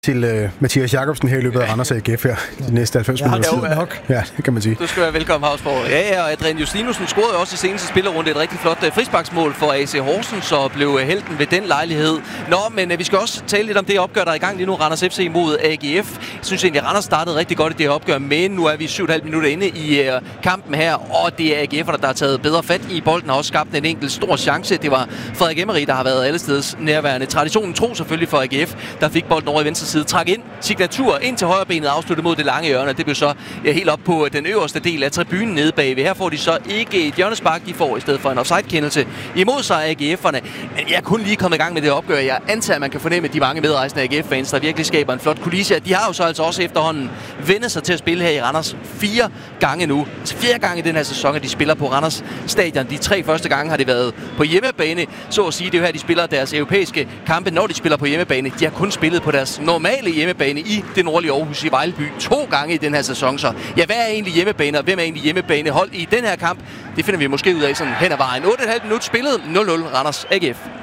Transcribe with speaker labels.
Speaker 1: til Mathias Jacobsen her i løbet af Randers AGF her de næste 90 minutter.
Speaker 2: Nok.
Speaker 1: Ja, det kan man sige.
Speaker 3: Du skal være velkommen, Havsborg. Ja, og Adrian Justinussen scorede også i seneste spillerunde et rigtig flot frisparksmål for AC Horsens og blev helten ved den lejlighed. Nå, men vi skal også tale lidt om det opgør, der er i gang lige nu. Randers FC mod AGF. Jeg synes egentlig, at Randers startede rigtig godt i det her opgør, men nu er vi 7,5 minutter inde i kampen her, og det er AGF'erne, der har taget bedre fat i bolden og også skabt en enkelt stor chance. Det var Frederik Emery, der har været allesteds nærværende. Traditionen tro selvfølgelig for AGF, der fik bolden over i venstre side, trak ind, signatur ind til højre benet, afsluttet mod det lange hjørne. Det blev så helt op på den øverste del af tribunen nede bagved. Her får de så ikke et hjørnespark, de får i stedet for en offside-kendelse imod sig af AGF'erne. Men jeg er kun lige kommet i gang med det opgør. Jeg antager, at man kan fornemme de mange medrejsende AGF-fans, der virkelig skaber en flot kulisse. De har jo så altså også efterhånden vendt sig til at spille her i Randers 4 gange nu. Altså 4 gange i den her sæson, at de spiller på Randers Stadion. De 3 første gange har det været på hjemmebane. Så at sige, det er jo her, de spiller deres europæiske kampe, når de spiller på hjemmebane. De har kun spillet på deres normale hjemmebane i det nordlige Aarhus i Vejleby 2 gange i den her sæson. Så ja, hvad er egentlig hjemmebane, og hvem er egentlig hjemmebanehold i den her kamp? Det finder vi måske ud af sådan hen ad vejen. 8,5 minutter spillet, 0-0 Randers AGF.